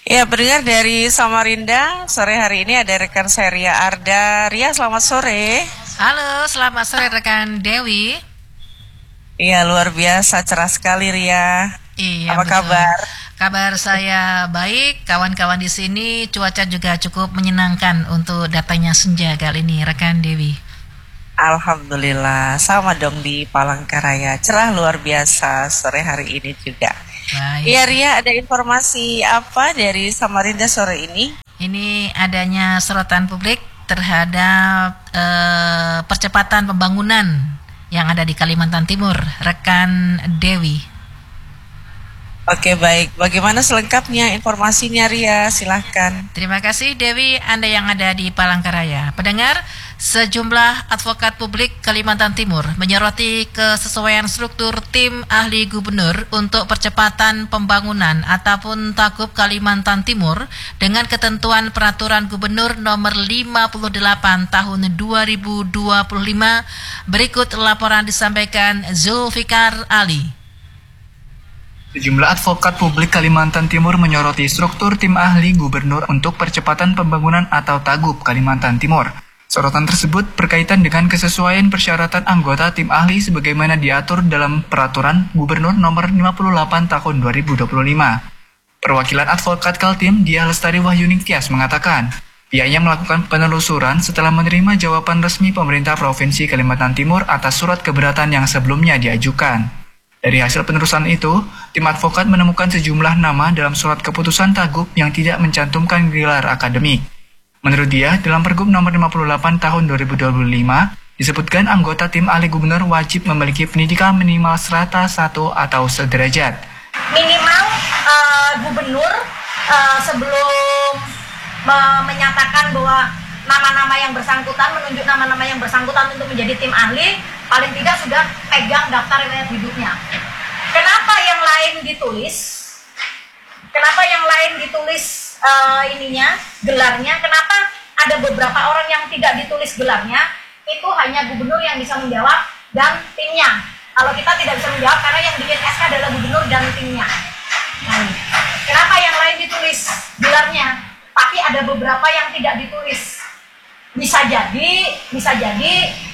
Ya, pendengar dari Samarinda, sore hari ini ada rekan saya Ria Arda. Ria, selamat sore. Halo, selamat sore rekan Dewi. Iya, luar biasa, cerah sekali Ria. Iya, Apa betul. kabar? Kabar saya baik, kawan-kawan di sini cuaca juga cukup menyenangkan untuk datangnya senja kali ini, rekan Dewi. Alhamdulillah, sama dong di Palangkaraya. Cerah luar biasa sore hari ini juga. Iya Baik. Ria, ada informasi apa dari Samarinda sore ini? Ini adanya sorotan publik terhadap percepatan pembangunan yang ada di Kalimantan Timur, rekan Dewi. Oke baik, bagaimana selengkapnya informasinya Ria? Silahkan. Terima kasih Dewi, Anda yang ada di Palangkaraya. Pendengar, sejumlah advokat publik Kalimantan Timur menyoroti kesesuaian struktur tim ahli gubernur untuk percepatan pembangunan ataupun Tagub Kalimantan Timur dengan ketentuan peraturan gubernur nomor 58 tahun 2025. Berikut laporan disampaikan Zulfikar Ali. Sejumlah advokat publik Kalimantan Timur menyoroti struktur tim ahli gubernur untuk percepatan pembangunan atau Tagub Kalimantan Timur. Sorotan tersebut berkaitan dengan kesesuaian persyaratan anggota tim ahli sebagaimana diatur dalam peraturan gubernur nomor 58 tahun 2025. Perwakilan advokat Kaltim, Dia Lestari Wahyuning Tias mengatakan, pihaknya melakukan penelusuran setelah menerima jawaban resmi pemerintah Provinsi Kalimantan Timur atas surat keberatan yang sebelumnya diajukan. Dari hasil penelusuran itu, tim advokat menemukan sejumlah nama dalam surat keputusan Tagub yang tidak mencantumkan gelar akademik. Menurut dia, dalam Pergub nomor 58 tahun 2025, disebutkan anggota tim ahli gubernur wajib memiliki pendidikan minimal strata 1 atau sederajat. Minimal gubernur sebelum menyatakan bahwa nama-nama yang bersangkutan, menunjuk nama-nama yang bersangkutan untuk menjadi tim ahli, paling tidak sudah pegang daftar riwayat hidupnya. Kenapa yang lain ditulis? Kenapa yang lain ditulis gelarnya? Kenapa ada beberapa orang yang tidak ditulis gelarnya? Itu hanya gubernur yang bisa menjawab dan timnya. Kalau kita tidak bisa menjawab karena yang bikin SK adalah gubernur dan timnya. Nah, kenapa yang lain ditulis gelarnya? Tapi ada beberapa yang tidak ditulis. Bisa jadi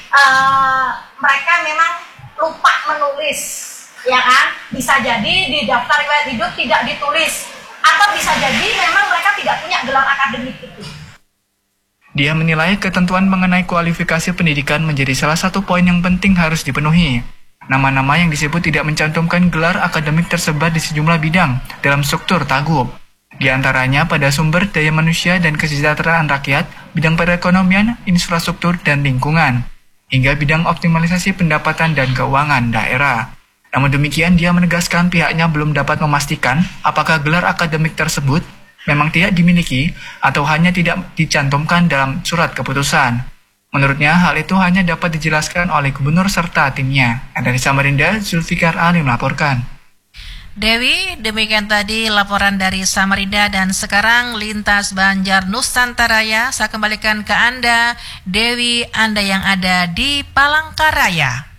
mereka memang lupa menulis, ya kan? Bisa jadi di daftar riwayat hidup tidak ditulis, atau bisa jadi memang mereka tidak punya gelar akademik itu. Dia menilai ketentuan mengenai kualifikasi pendidikan menjadi salah satu poin yang penting harus dipenuhi. Nama-nama yang disebut tidak mencantumkan gelar akademik tersebar di sejumlah bidang dalam struktur Tagub. Di antaranya pada sumber daya manusia dan kesejahteraan rakyat, bidang perekonomian, infrastruktur, dan lingkungan, hingga bidang optimalisasi pendapatan dan keuangan daerah. Namun demikian, dia menegaskan pihaknya belum dapat memastikan apakah gelar akademik tersebut memang tidak dimiliki atau hanya tidak dicantumkan dalam surat keputusan. Menurutnya, hal itu hanya dapat dijelaskan oleh gubernur serta timnya. Dari Samarinda, Zulfikar Ali melaporkan. Dewi, demikian tadi laporan dari Samarinda dan sekarang lintas Banjar Nusantaraya. Saya kembalikan ke Anda, Dewi, Anda yang ada di Palangkaraya.